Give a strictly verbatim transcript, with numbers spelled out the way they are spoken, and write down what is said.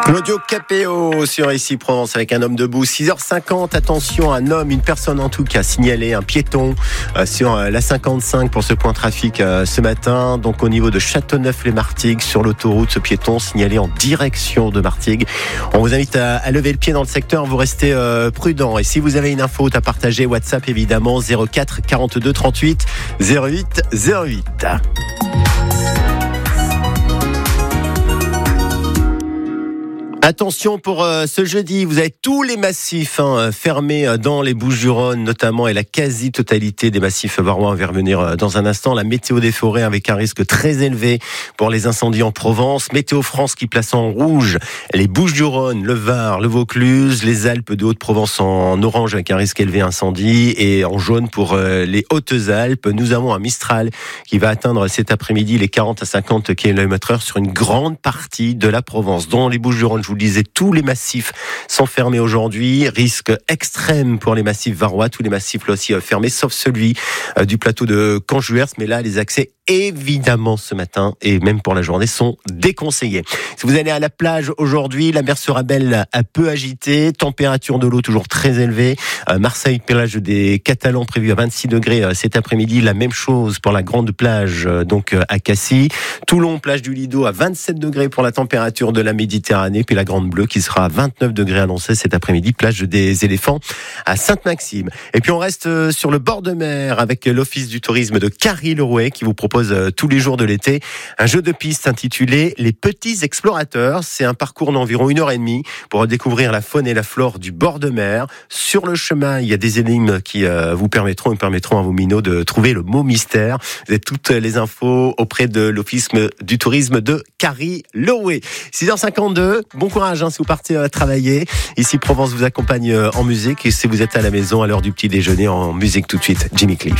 Claudio Capéo sur Ici Provence avec un homme debout. six heures cinquante, attention, un homme, une personne en tout cas, signalé un piéton euh, sur euh, la cinquante-cinq pour ce point trafic euh, ce matin. Donc au niveau de Châteauneuf-les-Martigues, sur l'autoroute, ce piéton signalé en direction de Martigues. On vous invite à, à lever le pied dans le secteur, vous restez euh, prudent. Et si vous avez une info à partager, WhatsApp évidemment, zéro quatre quarante-deux trente-huit zéro huit zéro huit. Attention pour euh, ce jeudi, vous avez tous les massifs hein, fermés dans les Bouches-du-Rhône notamment, et la quasi-totalité des massifs varois. On va revenir euh, dans un instant. La météo des forêts avec un risque très élevé pour les incendies en Provence. Météo France qui place en rouge les Bouches-du-Rhône, le Var, le Vaucluse, les Alpes de Haute-Provence en orange avec un risque élevé incendie, et en jaune pour euh, les Hautes-Alpes. Nous avons un Mistral qui va atteindre cet après-midi les quarante à cinquante kilomètres heure sur une grande partie de la Provence. Dans les Bouches-du-Rhône, je vous le disais, tous les massifs sont fermés aujourd'hui. Risque extrême pour les massifs varois. Tous les massifs là aussi fermés, sauf celui du plateau de Canjuers. Mais là, les accès, évidemment, ce matin et même pour la journée, sont déconseillés. Si vous allez à la plage aujourd'hui, la mer sera belle un peu agitée. Température de l'eau toujours très élevée. Marseille, plage des Catalans prévu à vingt-six degrés cet après-midi. La même chose pour la grande plage, donc à Cassis. Toulon, plage du Lido à vingt-sept degrés pour la température de la Méditerranée. Puis la Grande Bleue qui sera à vingt-neuf degrés annoncée cet après-midi, plage des Éléphants à Sainte-Maxime. Et puis on reste sur le bord de mer avec l'Office du tourisme de Carry-le-Rouet qui vous propose tous les jours de l'été un jeu de piste intitulé Les Petits Explorateurs. C'est un parcours d'environ une heure et demie pour découvrir la faune et la flore du bord de mer. Sur le chemin, il y a des énigmes qui vous permettront et permettront à vos minots de trouver le mot mystère. Vous avez toutes les infos auprès de l'Office du tourisme de Carry-le-Rouet. six heures cinquante-deux, bon courage hein, si vous partez euh, travailler. Ici Provence vous accompagne euh, en musique, et si vous êtes à la maison à l'heure du petit déjeuner, en musique tout de suite, Jimmy Cliff.